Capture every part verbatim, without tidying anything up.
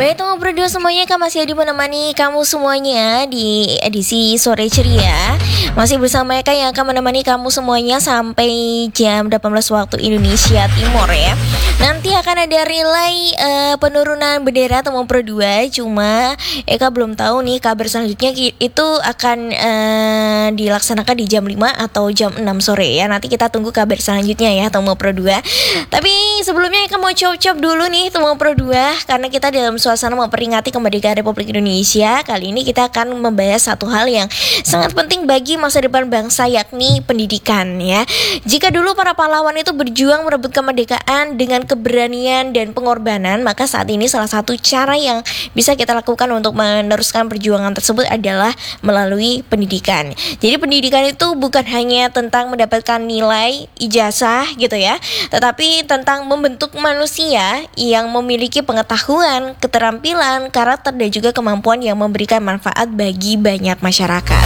Baik teman berdua semuanya, Kak masih ada menemani kamu semuanya di edisi sore ceria. Masih bersama Eka yang akan menemani kamu semuanya sampai jam delapan belas waktu Indonesia Timur ya. Nanti akan ada relay uh, penurunan bendera teman berdua. Cuma Eka belum tahu nih kabar selanjutnya itu akan uh, dilaksanakan di jam lima atau jam enam sore ya. Nanti kita tunggu kabar selanjutnya ya teman berdua. Tapi sebelumnya Eka mau cop-cop dulu nih teman berdua, karena kita dalam suasana memperingati kemerdekaan Republik Indonesia. Kali ini kita akan membahas satu hal yang sangat penting bagi masa depan bangsa, yakni pendidikan ya. Jika dulu para pahlawan itu berjuang merebut kemerdekaan dengan keberanian dan pengorbanan, maka saat ini salah satu cara yang bisa kita lakukan untuk meneruskan perjuangan tersebut adalah melalui pendidikan. Jadi pendidikan itu bukan hanya tentang mendapatkan nilai ijazah gitu ya, tetapi tentang membentuk manusia yang memiliki pengetahuan, keterampilan, karakter dan juga kemampuan yang memberikan manfaat bagi banyak masyarakat.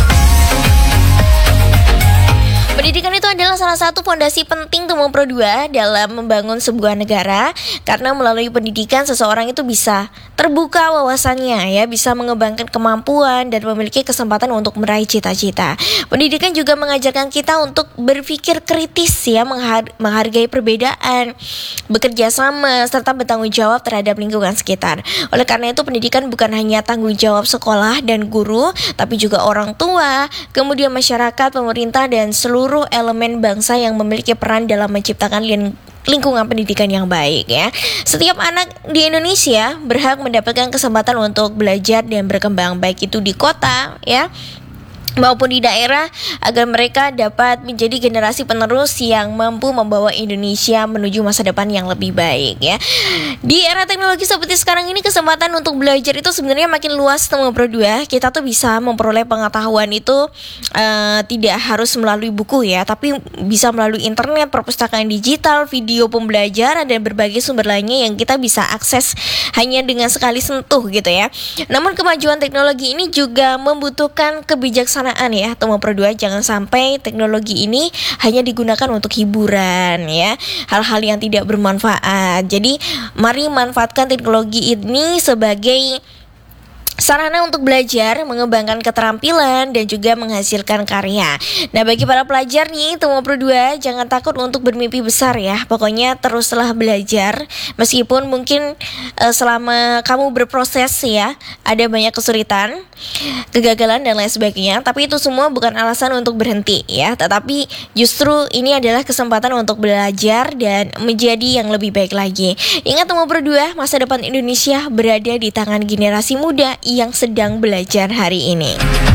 Pendidikan itu adalah salah satu fondasi penting teman pro dua dalam membangun sebuah negara, karena melalui pendidikan seseorang itu bisa terbuka wawasannya ya, bisa mengembangkan kemampuan dan memiliki kesempatan untuk meraih cita-cita. Pendidikan juga mengajarkan kita untuk berpikir kritis ya, menghar- menghargai perbedaan, bekerja sama serta bertanggung jawab terhadap lingkungan sekitar. Oleh karena itu pendidikan bukan hanya tanggung jawab sekolah dan guru, tapi juga orang tua, kemudian masyarakat, pemerintah dan seluruh seluruh elemen bangsa yang memiliki peran dalam menciptakan ling- lingkungan pendidikan yang baik ya. Setiap anak di Indonesia berhak mendapatkan kesempatan untuk belajar dan berkembang, baik itu di kota ya maupun di daerah, agar mereka dapat menjadi generasi penerus yang mampu membawa Indonesia menuju masa depan yang lebih baik ya. Di era teknologi seperti sekarang ini, kesempatan untuk belajar itu sebenarnya makin luas teman pro dua. Kita tuh bisa memperoleh pengetahuan itu uh, tidak harus melalui buku ya, tapi bisa melalui internet, perpustakaan digital, video pembelajaran dan berbagai sumber lainnya yang kita bisa akses hanya dengan sekali sentuh gitu ya. Namun kemajuan teknologi ini juga membutuhkan kebijaksanaan ya teman pro dua. Jangan sampai teknologi ini hanya digunakan untuk hiburan ya, hal-hal yang tidak bermanfaat. Jadi mari manfaatkan teknologi ini sebagai sarana untuk belajar, mengembangkan keterampilan dan juga menghasilkan karya. Nah, bagi para pelajar nih teman pro dua, jangan takut untuk bermimpi besar ya. Pokoknya teruslah belajar, meskipun mungkin uh, selama kamu berproses ya ada banyak kesulitan, kegagalan dan lain sebagainya, tapi itu semua bukan alasan untuk berhenti ya. Tetapi justru ini adalah kesempatan untuk belajar dan menjadi yang lebih baik lagi. Ingat teman pro dua, masa depan Indonesia berada di tangan generasi muda yang sedang belajar hari ini.